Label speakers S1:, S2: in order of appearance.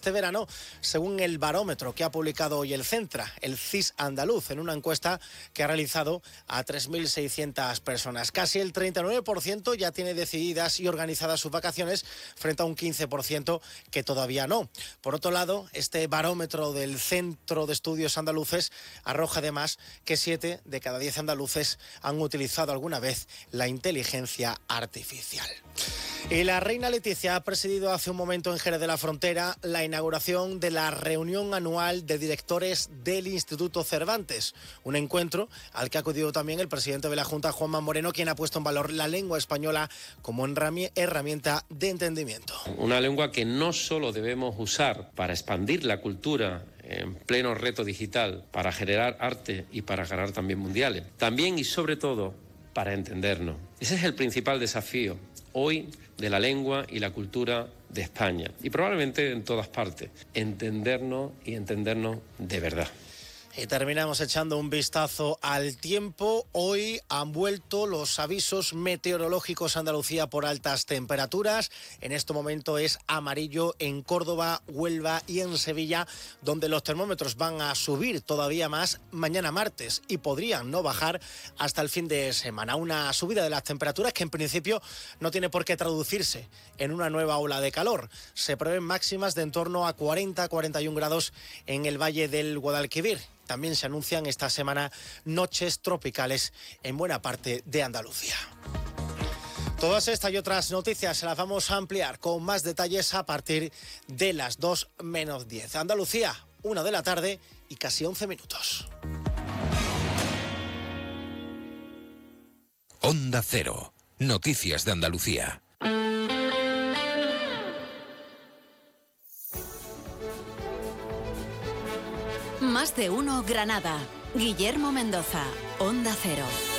S1: este verano, según el barómetro que ha publicado hoy el Centra, el CIS andaluz, en una encuesta que ha realizado a 3.600 personas. Casi el 39% ya tiene decididas y organizadas sus vacaciones, frente a un 15% que todavía no. Por otro lado, este barómetro del Centro de Estudios Andaluces arroja además que 7 de cada 10 andaluces han utilizado alguna vez la inteligencia artificial. Y la reina Leticia ha presidido hace un momento en Jerez de la Frontera la inauguración de la reunión anual de directores del Instituto Cervantes, un encuentro al que ha acudido también el presidente de la Junta, Juanma Moreno, quien ha puesto en valor la lengua española como herramienta de entendimiento.
S2: Una lengua que no solo debemos usar para expandir la cultura en pleno reto digital, para generar arte y para ganar también mundiales, también y sobre todo para entendernos. Ese es el principal desafío hoy de la lengua y la cultura de España y probablemente en todas partes, entendernos y entendernos de verdad.
S1: Y terminamos echando un vistazo al tiempo. Hoy han vuelto los avisos meteorológicos a Andalucía por altas temperaturas. En este momento es amarillo en Córdoba, Huelva y en Sevilla, donde los termómetros van a subir todavía más mañana martes y podrían no bajar hasta el fin de semana. Una subida de las temperaturas que en principio no tiene por qué traducirse en una nueva ola de calor. Se prevén máximas de en torno a 40-41 grados en el Valle del Guadalquivir. También se anuncian esta semana noches tropicales en buena parte de Andalucía. Todas estas y otras noticias se las vamos a ampliar con más detalles a partir de las 2 menos 10. Andalucía, 1 de la tarde y casi 11 minutos.
S3: Onda Cero. Noticias de Andalucía.
S4: Más de uno Granada. Guillermo Mendoza, Onda Cero.